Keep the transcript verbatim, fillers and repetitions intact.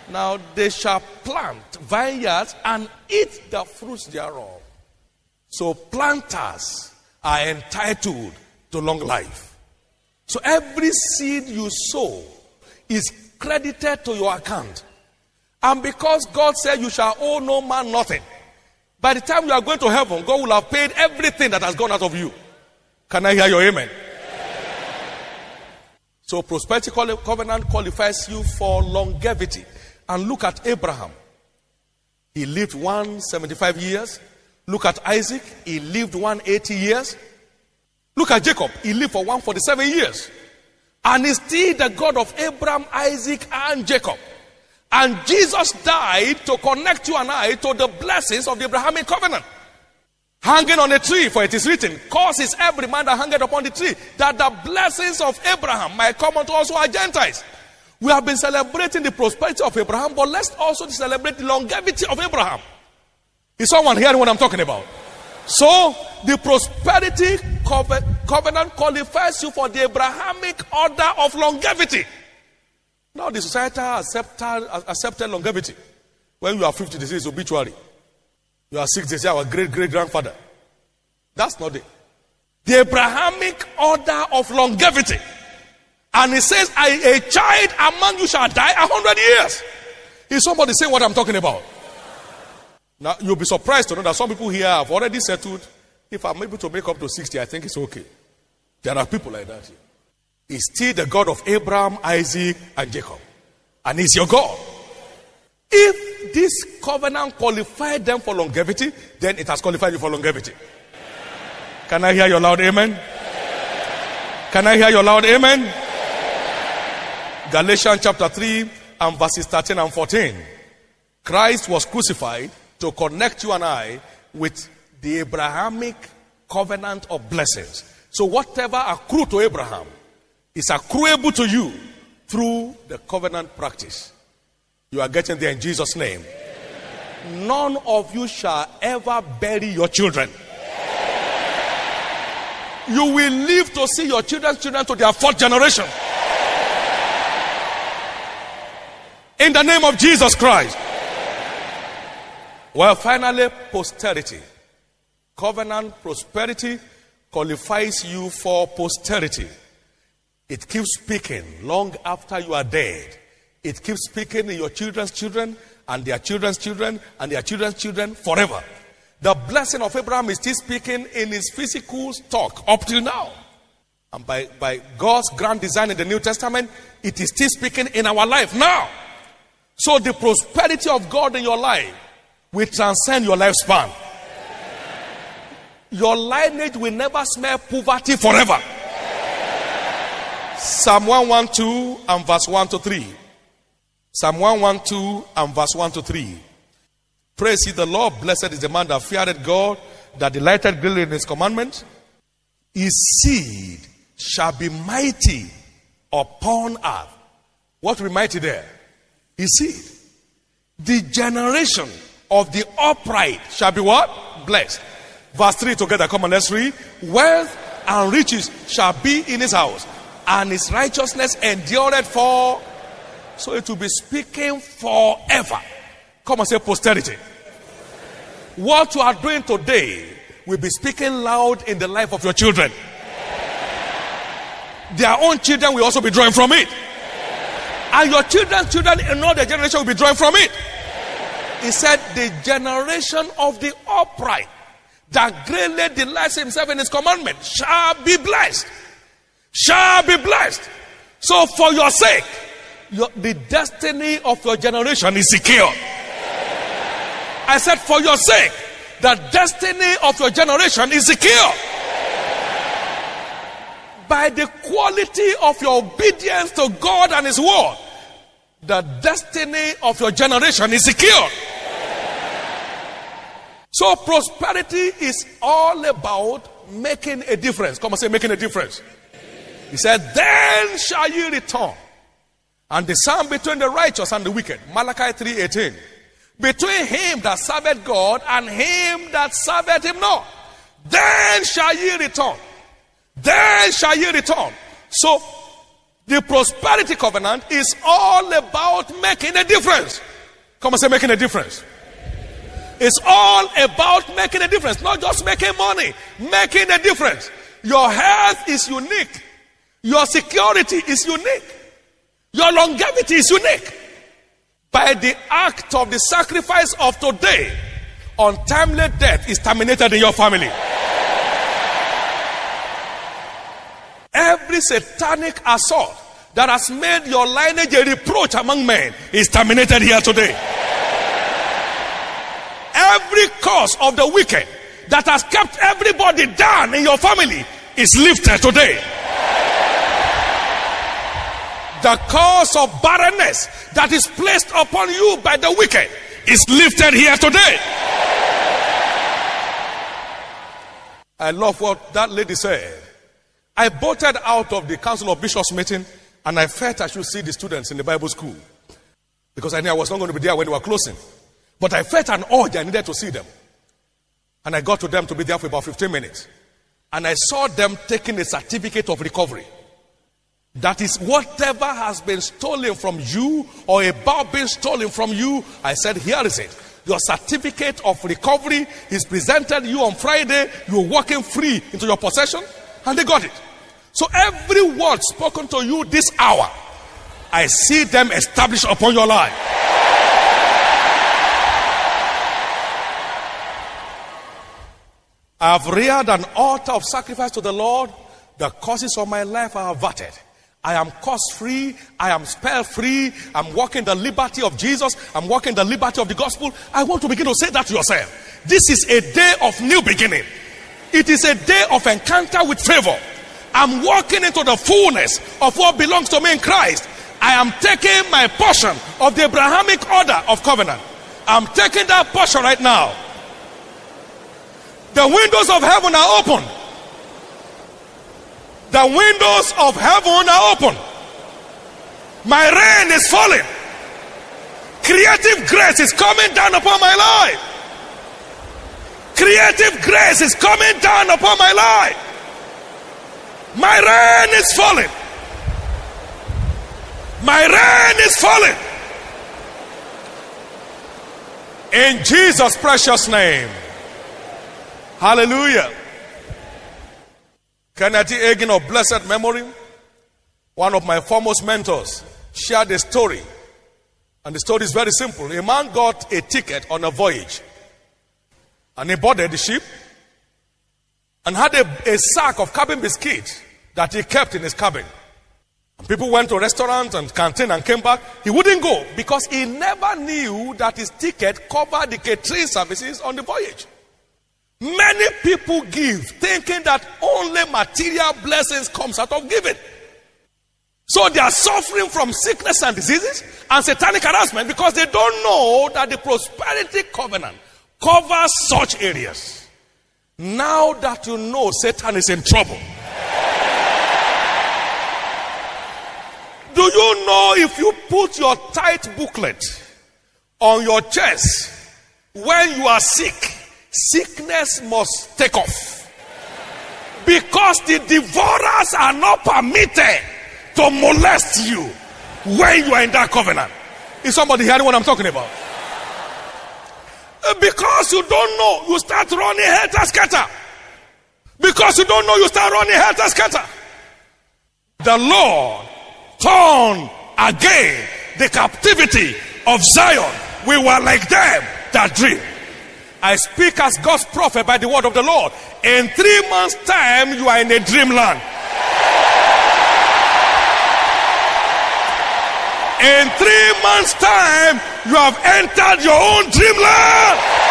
Now they shall plant vineyards and eat the fruits thereof. So planters are entitled to long life. So every seed you sow is credited to your account. And because God said you shall owe no man nothing, by the time you are going to heaven, God will have paid everything that has gone out of you. Can I hear your amen? So prosperity covenant qualifies you for longevity. And look at Abraham. He lived one hundred seventy-five years. Look at Isaac. He lived one hundred eighty years. Look at Jacob. He lived for one hundred forty-seven years. And he's still the God of Abraham, Isaac, and Jacob. And Jesus died to connect you and I to the blessings of the Abrahamic covenant. Hanging on a tree, for it is written, causes every man that hangeth upon the tree, that the blessings of Abraham might come unto us who are Gentiles. We have been celebrating the prosperity of Abraham, but let's also celebrate the longevity of Abraham. Is someone hearing what I'm talking about? So, the prosperity covenant qualifies you for the Abrahamic order of longevity. Now, the society has accepted, accepted longevity. When you are fifty, this is obituary. You are sixty, say our great-great-grandfather. That's not it. The Abrahamic order of longevity. And it says, a child among you shall die a hundred years. Is somebody saying what I'm talking about? Now, you'll be surprised to know that some people here have already settled. If I'm able to make up to sixty, I think it's okay. There are people like that here. He's still the God of Abraham, Isaac, and Jacob. And he's your God. If this covenant qualified them for longevity, then it has qualified you for longevity. Can I hear your loud amen? Can I hear your loud amen? Galatians chapter three and verses thirteen and fourteen. Christ was crucified to connect you and I with the Abrahamic covenant of blessings. So whatever accrued to Abraham is accruable to you through the covenant practice. You are getting there in Jesus' name. None of you shall ever bury your children. You will live to see your children's children to their fourth generation. In the name of Jesus Christ. Well, finally, posterity. Covenant prosperity qualifies you for posterity. It keeps speaking long after you are dead. It keeps speaking in your children's children and their children's children and their children's children forever. The blessing of Abraham is still speaking in his physical stock up till now. And by, by God's grand design in the New Testament, it is still speaking in our life now. So the prosperity of God in your life will transcend your lifespan. Your lineage will never smell poverty forever. Psalm one twelve and verse one to three. Psalm one twelve and verse one to three. Praise ye the Lord, blessed is the man that feared God, that delighted greatly in his commandments. His seed shall be mighty upon earth. What will be mighty there? His seed. The generation of the upright shall be what? Blessed. Verse three together, come on, let's read. Wealth and riches shall be in his house, and his righteousness endureth for. So it will be speaking forever. Come and say posterity. What you are doing today will be speaking loud in the life of your children. Their own children will also be drawing from it. And your children's children in all their generation will be drawing from it. He said, the generation of the upright that greatly delights himself in his commandment shall be blessed. Shall be blessed. So for your sake, your, the destiny of your generation is secure. I said, for your sake, the destiny of your generation is secure. By the quality of your obedience to God and his word, the destiny of your generation is secure. So prosperity is all about making a difference. Come and say, making a difference. He said, then shall ye return. And the sum between the righteous and the wicked. Malachi three eighteen. Between him that serveth God and him that serveth him not. Then shall ye return. Then shall ye return. So, The prosperity covenant is all about making a difference. Come on, say making a difference. It's all about making a difference, not just making money, making a difference. Your health is unique. Your security is unique. Your longevity is unique. By the act of the sacrifice of today, untimely death is terminated in your family. Every satanic assault that has made your lineage a reproach among men is terminated here today. Every curse of the wicked that has kept everybody down in your family is lifted today. The curse of barrenness that is placed upon you by the wicked is lifted here today. I love what that lady said. I bolted out of the Council of Bishops meeting and I felt I should see the students in the Bible school because I knew I was not going to be there when they were closing. But I felt an urge, I needed to see them. And I got to them to be there for about fifteen minutes. And I saw them taking a certificate of recovery. That is, whatever has been stolen from you or about being stolen from you, I said, here is it. Your certificate of recovery is presented to you on Friday. You're walking free into your possession. And they got it. So every word spoken to you this hour, I see them established upon your life. I have reared an altar of sacrifice to the Lord. The curses of my life are averted. I am curse-free. I am spell-free. I'm walking the liberty of Jesus. I'm walking the liberty of the gospel. I want to begin to say that to yourself. This is a day of new beginning. It is a day of encounter with favor. I'm walking into the fullness of what belongs to me in Christ. I am taking my portion of the Abrahamic order of covenant. I'm taking that portion right now. The windows of heaven are open. The windows of heaven are open. My rain is falling. Creative grace is coming down upon my life. Creative grace is coming down upon my life. My rain is falling. My rain is falling. In Jesus' precious name. Hallelujah. Kenneth Hagin of blessed memory, one of my foremost mentors, shared a story. And the story is very simple. A man got a ticket on a voyage. And he boarded the ship and had a, a sack of cabin biscuits that he kept in his cabin. And people went to restaurants and canteen and came back. He wouldn't go because he never knew that his ticket covered the catering services on the voyage. Many people give thinking that only material blessings comes out of giving. So they are suffering from sickness and diseases and satanic harassment because they don't know that the prosperity covenant covers such areas. Now that you know Satan is in trouble. Do you know if you put your tithe booklet on your chest when you are sick, sickness must take off? Because the devourers are not permitted to molest you when you are in that covenant. Is somebody hearing what I'm talking about? Because you don't know, you start running helter-skelter. Because you don't know, you start running helter-skelter. The Lord turned again the captivity of Zion. We were like them that dream. I speak as God's prophet by the word of the Lord. In three months' time, you are in a dreamland. In three months' time, you have entered your own dreamland.